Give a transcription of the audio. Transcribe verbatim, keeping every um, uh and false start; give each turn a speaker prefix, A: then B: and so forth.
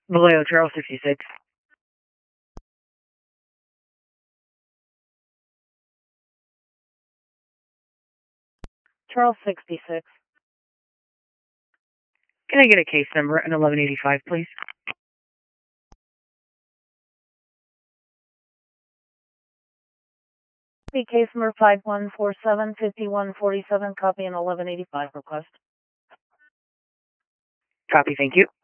A: Vallejo, Charles sixty-six.
B: Charles sixty-six.
A: Can I get a case number and eleven eighty-five, please?
B: Be case number five one four seven five one four seven, copy an eleven eighty-five request.
A: Copy, thank you.